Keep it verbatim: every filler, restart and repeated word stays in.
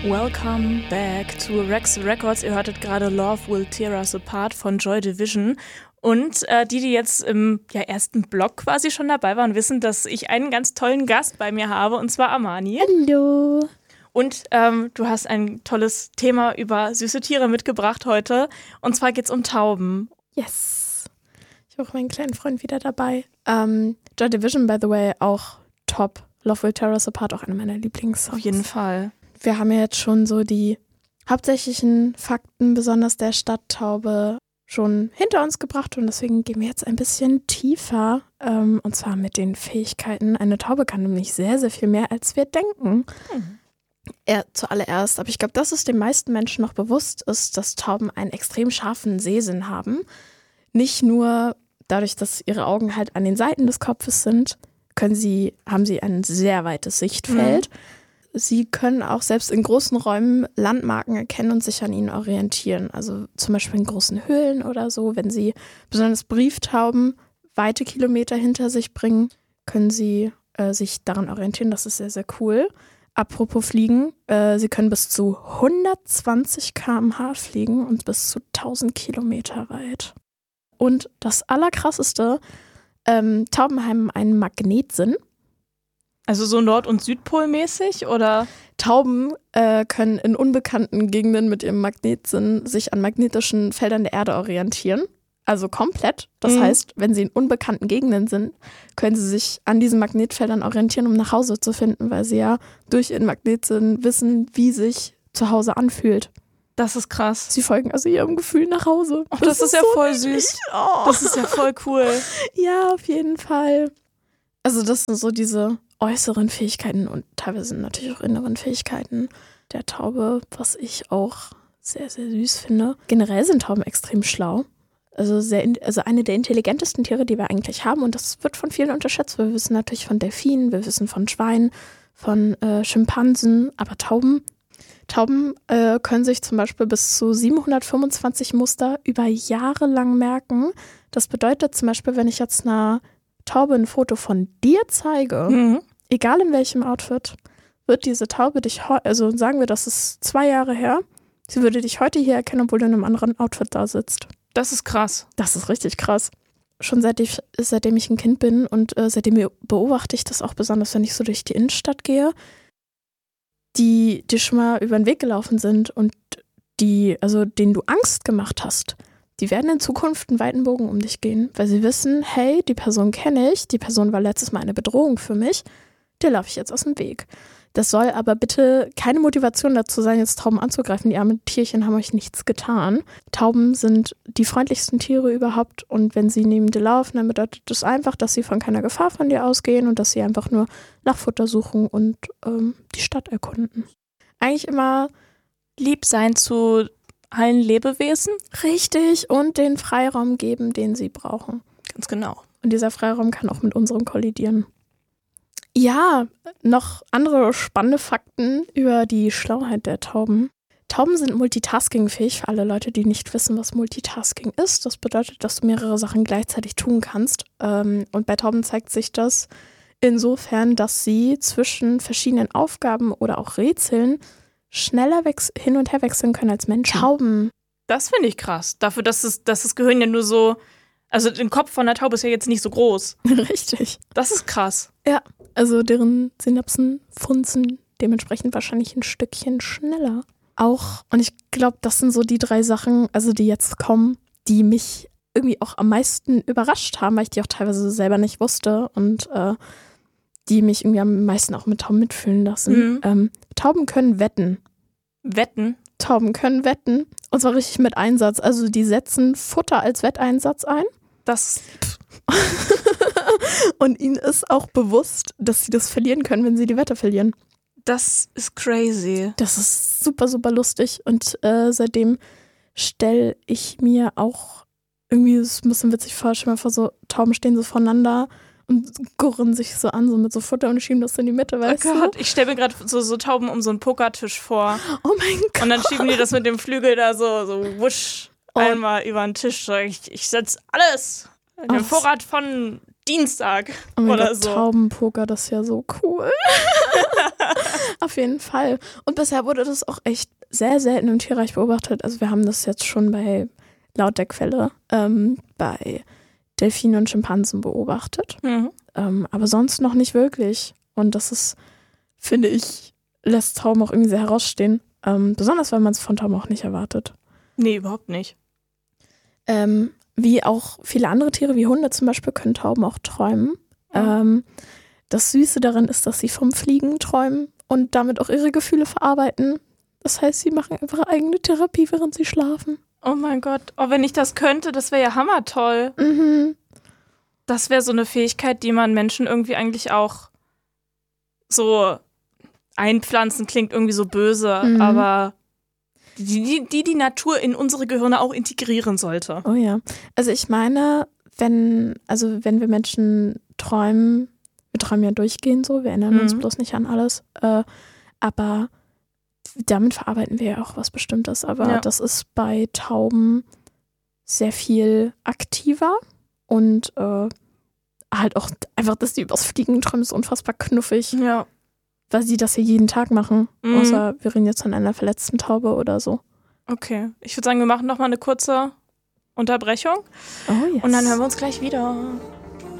Welcome back to Rex Records. Ihr hörtet gerade Love Will Tear Us Apart von Joy Division. Und äh, die, die jetzt im ja, ersten Block quasi schon dabei waren, wissen, dass ich einen ganz tollen Gast bei mir habe, und zwar Amani. Hallo. Und ähm, du hast ein tolles Thema über süße Tiere mitgebracht heute. Und zwar geht es um Tauben. Yes. Ich habe auch meinen kleinen Freund wieder dabei. Ähm, Joy Division, by the way, auch top. Love Will Tear Us Apart, auch einer meiner Lieblingssongs. Auf jeden Fall. Wir haben ja jetzt schon so die hauptsächlichen Fakten, besonders der Stadttaube, schon hinter uns gebracht. Und deswegen gehen wir jetzt ein bisschen tiefer. Ähm, und zwar mit den Fähigkeiten. Eine Taube kann nämlich sehr, sehr viel mehr, als wir denken. Mhm. Ja, zuallererst, aber ich glaube, dass es den meisten Menschen noch bewusst ist, dass Tauben einen extrem scharfen Sehsinn haben. Nicht nur dadurch, dass ihre Augen halt an den Seiten des Kopfes sind, können sie, haben sie ein sehr weites Sichtfeld. Mhm. Sie können auch selbst in großen Räumen Landmarken erkennen und sich an ihnen orientieren. Also zum Beispiel in großen Höhlen oder so. Wenn sie besonders Brieftauben weite Kilometer hinter sich bringen, können sie äh, sich daran orientieren. Das ist sehr, sehr cool. Apropos Fliegen, äh, sie können bis zu hundertzwanzig Kilometer pro Stunde fliegen und bis zu tausend Kilometer weit. Und das Allerkrasseste, ähm, Tauben haben einen Magnetsinn. Also so Nord- und Südpol-mäßig, oder? Tauben äh, können in unbekannten Gegenden mit ihrem Magnetsinn sich an magnetischen Feldern der Erde orientieren. Also komplett. Das mhm. heißt, wenn sie in unbekannten Gegenden sind, können sie sich an diesen Magnetfeldern orientieren, um nach Hause zu finden, weil sie ja durch ihren Magnetsinn wissen, wie sich zu Hause anfühlt. Das ist krass. Sie folgen also ihrem Gefühl nach Hause. Ach, das, das ist, ist ja so voll niedlich. Süß. Oh. Das ist ja voll cool. Ja, auf jeden Fall. Also das sind so diese äußeren Fähigkeiten und teilweise natürlich auch inneren Fähigkeiten der Taube, was ich auch sehr, sehr süß finde. Generell sind Tauben extrem schlau. Also, sehr, also eine der intelligentesten Tiere, die wir eigentlich haben, und das wird von vielen unterschätzt. Wir wissen natürlich von Delfinen, wir wissen von Schweinen, von äh, Schimpansen, aber Tauben, Tauben äh, können sich zum Beispiel bis zu siebenhundertfünfundzwanzig Muster über Jahre lang merken. Das bedeutet zum Beispiel, wenn ich jetzt einer Taube ein Foto von dir zeige, mhm. egal in welchem Outfit, wird diese Taube dich, heu- also sagen wir, das ist zwei Jahre her, sie würde dich heute hier erkennen, obwohl du in einem anderen Outfit da sitzt. Das ist krass. Das ist richtig krass. Schon seit ich, seitdem ich ein Kind bin und äh, seitdem beobachte ich das auch besonders, wenn ich so durch die Innenstadt gehe, die dir schon mal über den Weg gelaufen sind und die, also denen du Angst gemacht hast, die werden in Zukunft einen weiten Bogen um dich gehen, weil sie wissen, hey, die Person kenne ich, die Person war letztes Mal eine Bedrohung für mich, der laufe ich jetzt aus dem Weg. Das soll aber bitte keine Motivation dazu sein, jetzt Tauben anzugreifen. Die armen Tierchen haben euch nichts getan. Tauben sind die freundlichsten Tiere überhaupt, und wenn sie neben dir laufen, dann bedeutet das einfach, dass sie von keiner Gefahr von dir ausgehen und dass sie einfach nur nach Futter suchen und ähm, die Stadt erkunden. Eigentlich immer lieb sein zu allen Lebewesen. Richtig, und den Freiraum geben, den sie brauchen. Ganz genau. Und dieser Freiraum kann auch mit unserem kollidieren. Ja, noch andere spannende Fakten über die Schlauheit der Tauben. Tauben sind multitaskingfähig, für alle Leute, die nicht wissen, was Multitasking ist. Das bedeutet, dass du mehrere Sachen gleichzeitig tun kannst. Und bei Tauben zeigt sich das insofern, dass sie zwischen verschiedenen Aufgaben oder auch Rätseln schneller wex- hin und her wechseln können als Menschen. Tauben. Das finde ich krass. Dafür, dass, es, dass das Gehirn ja nur so, also der Kopf von der Taube ist ja jetzt nicht so groß. Richtig. Das ist krass. Ja, also deren Synapsen funzen dementsprechend wahrscheinlich ein Stückchen schneller. Auch, und ich glaube, das sind so die drei Sachen, also die jetzt kommen, die mich irgendwie auch am meisten überrascht haben, weil ich die auch teilweise selber nicht wusste und äh, die mich irgendwie am meisten auch mit Tauben mitfühlen lassen. Mhm. Ähm, Tauben können wetten. Wetten? Tauben können wetten. Und zwar richtig mit Einsatz. Also die setzen Futter als Wetteinsatz ein. Das. Und ihnen ist auch bewusst, dass sie das verlieren können, wenn sie die Wette verlieren. Das ist crazy. Das ist super, super lustig. Und äh, seitdem stelle ich mir auch irgendwie, das ist ein bisschen witzig vor, stell mir vor, so Tauben stehen so voneinander und gurren sich so an, so mit so Futter und schieben das in die Mitte, weißt oh Gott, du? Ich stelle mir gerade so, so Tauben um so einen Pokertisch vor. Oh mein Gott. Und dann schieben die das mit dem Flügel da so, so wusch, oh. einmal über den Tisch. So, ich, ich setze alles in den oh. Vorrat von Dienstag Oh mein oder Gott, so. Taubenpoker, das ist ja so cool. Auf jeden Fall. Und bisher wurde das auch echt sehr selten im Tierreich beobachtet. Also wir haben das jetzt schon bei, laut der Quelle, ähm, bei Delfinen und Schimpansen beobachtet. Mhm. Ähm, aber sonst noch nicht wirklich. Und das ist, finde ich, lässt Tauben auch irgendwie sehr herausstehen. Ähm, besonders, weil man es von Tauben auch nicht erwartet. Nee, überhaupt nicht. Ähm, wie auch viele andere Tiere, wie Hunde zum Beispiel, können Tauben auch träumen. Ähm, das Süße daran ist, dass sie vom Fliegen träumen und damit auch ihre Gefühle verarbeiten. Das heißt, sie machen einfach eigene Therapie, während sie schlafen. Oh mein Gott. Oh, wenn ich das könnte, das wäre ja hammertoll. Mhm. Das wäre so eine Fähigkeit, die man Menschen irgendwie eigentlich auch so einpflanzen, klingt irgendwie so böse, Mhm. aber die, die, die die Natur in unsere Gehirne auch integrieren sollte. Oh ja. Also ich meine, wenn, also wenn wir Menschen träumen, wir träumen ja durchgehend so, wir erinnern uns Mhm. bloß nicht an alles, äh, aber damit verarbeiten wir ja auch was Bestimmtes. Aber Ja. das ist bei Tauben sehr viel aktiver und äh, halt auch einfach, dass die übers Fliegen träumen, ist unfassbar knuffig, Ja. weil sie das ja jeden Tag machen, Mhm. außer wir reden jetzt von einer verletzten Taube oder so. Okay. Ich würde sagen, wir machen noch mal eine kurze Unterbrechung Oh yes. und dann hören wir uns gleich wieder.